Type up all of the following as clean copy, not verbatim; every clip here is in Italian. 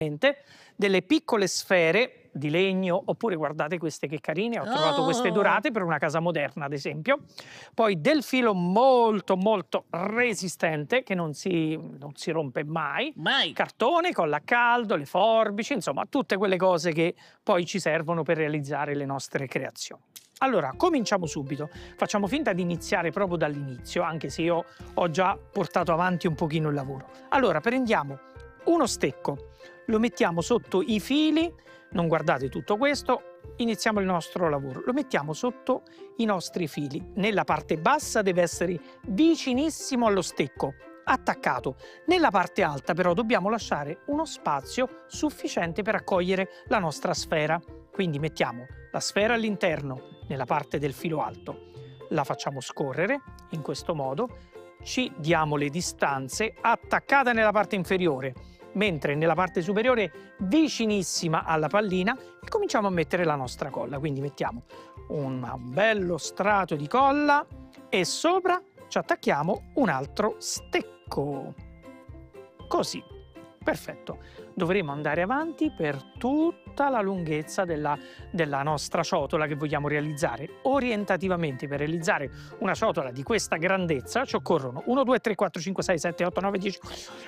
delle piccole sfere di legno, oppure guardate queste che carine, ho trovato queste dorate per una casa moderna ad esempio, poi del filo molto molto resistente che non si rompe mai, cartone, colla a caldo, le forbici, insomma tutte quelle cose che poi ci servono per realizzare le nostre creazioni. Allora, cominciamo subito, facciamo finta di iniziare proprio dall'inizio, anche se io ho già portato avanti un pochino il lavoro. Allora, prendiamo uno stecco, lo mettiamo sotto i fili, non guardate tutto questo, iniziamo il nostro lavoro, lo mettiamo sotto i nostri fili, nella parte bassa deve essere vicinissimo allo stecco, attaccato, nella parte alta però dobbiamo lasciare uno spazio sufficiente per accogliere la nostra sfera, quindi mettiamo la sfera all'interno, nella parte del filo alto, la facciamo scorrere in questo modo, ci diamo le distanze attaccata nella parte inferiore, mentre nella parte superiore vicinissima alla pallina e cominciamo a mettere la nostra colla. Quindi mettiamo un bello strato di colla e sopra ci attacchiamo un altro stecco. Così, perfetto. Dovremo andare avanti per tutta la lunghezza della nostra ciotola che vogliamo realizzare. Orientativamente, per realizzare una ciotola di questa grandezza ci occorrono 1, 2, 3, 4, 5, 6, 7, 8, 9, 10,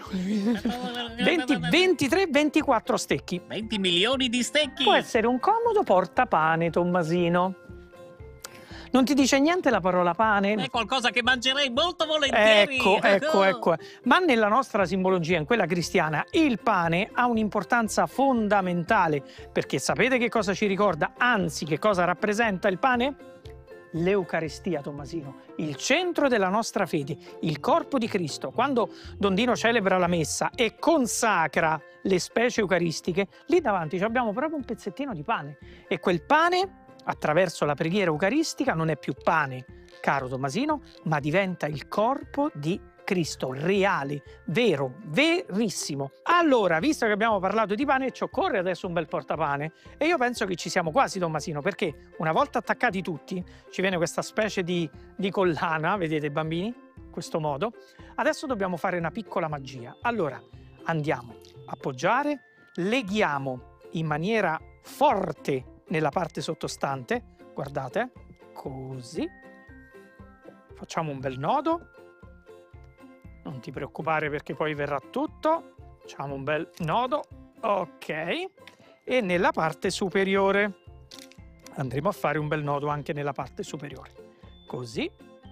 20, 23, 24 stecchi. 20 milioni di stecchi! Può essere un comodo portapane, Tommasino. Non ti dice niente la parola pane? È qualcosa che mangerei molto volentieri! Ecco. Ma nella nostra simbologia, in quella cristiana, il pane ha un'importanza fondamentale, perché sapete che cosa ci ricorda? Anzi, che cosa rappresenta il pane? L'Eucaristia, Tommasino, il centro della nostra fede, il corpo di Cristo. Quando Don Dino celebra la messa e consacra le specie eucaristiche, lì davanti abbiamo proprio un pezzettino di pane. E quel pane, attraverso la preghiera eucaristica, non è più pane, caro Tommasino, ma diventa il corpo di Cristo, reale, vero, verissimo. Allora, visto che abbiamo parlato di pane, ci occorre adesso un bel portapane e io penso che ci siamo quasi, Tommasino, perché una volta attaccati tutti ci viene questa specie di collana, vedete bambini? In questo modo. Adesso dobbiamo fare una piccola magia. Allora, andiamo a appoggiare, leghiamo in maniera forte nella parte sottostante, guardate, così, facciamo un bel nodo, non ti preoccupare perché poi verrà tutto, facciamo un bel nodo, ok, e nella parte superiore andremo a fare un bel nodo anche nella parte superiore, così,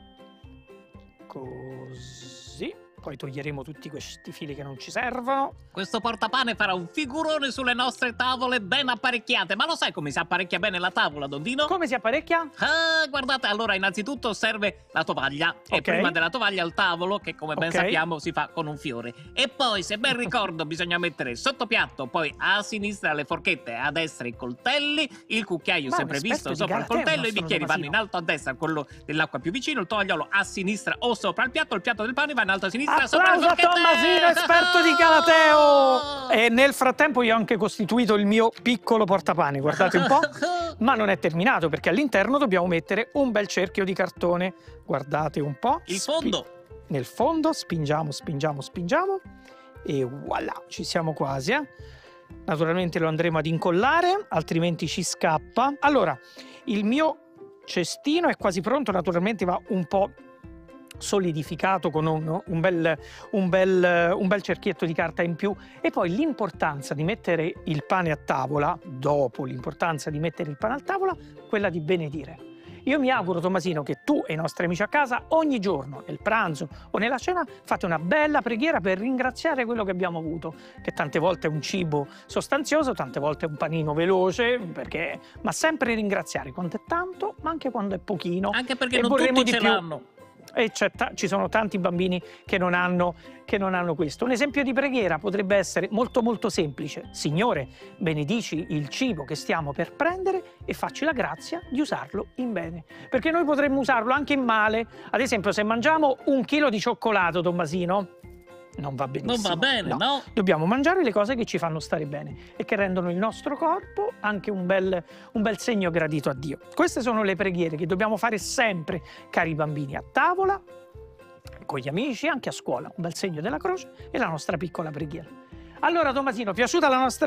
poi toglieremo tutti questi fili che non ci servono. Questo portapane farà un figurone sulle nostre tavole ben apparecchiate. Ma lo sai come si apparecchia bene la tavola, Don Dino? Come si apparecchia? Guardate, allora innanzitutto serve la tovaglia. E prima della tovaglia il tavolo, che come ben sappiamo si fa con un fiore. E poi, se ben ricordo, bisogna mettere sotto piatto, poi a sinistra le forchette, a destra i coltelli, il cucchiaio sempre visto sopra il coltello, i bicchieri vanno in alto a destra, quello dell'acqua più vicino, il tovagliolo a sinistra o sopra il piatto del pane va in alto a sinistra. Applauso a Tommasino, esperto di Galateo! E nel frattempo io ho anche costituito il mio piccolo portapane, guardate un po', ma non è terminato perché all'interno dobbiamo mettere un bel cerchio di cartone, guardate un po'. Il fondo! Nel fondo spingiamo e voilà, ci siamo quasi. Naturalmente lo andremo ad incollare, altrimenti ci scappa. Allora, il mio cestino è quasi pronto, naturalmente va un po' solidificato con un bel cerchietto di carta in più e poi l'importanza di mettere il pane a tavola, dopo l'importanza di mettere il pane a tavola, quella di benedire. Io mi auguro, Tommasino, che tu e i nostri amici a casa ogni giorno, nel pranzo o nella cena, fate una bella preghiera per ringraziare quello che abbiamo avuto, che tante volte è un cibo sostanzioso, tante volte è un panino veloce, ma sempre ringraziare quando è tanto, ma anche quando è pochino. Anche perché non tutti ce l'hanno. E ci sono tanti bambini che non hanno questo. Un esempio di preghiera potrebbe essere molto molto semplice. Signore, benedici il cibo che stiamo per prendere e facci la grazia di usarlo in bene. Perché noi potremmo usarlo anche in male. Ad esempio, se mangiamo 1 chilo di cioccolato, Tommasino, non va benissimo. Non va bene, no? Dobbiamo mangiare le cose che ci fanno stare bene e che rendono il nostro corpo anche un bel segno gradito a Dio. Queste sono le preghiere che dobbiamo fare sempre, cari bambini, a tavola, con gli amici, anche a scuola. Un bel segno della croce e la nostra piccola preghiera. Allora Tommasino, piaciuta la nostra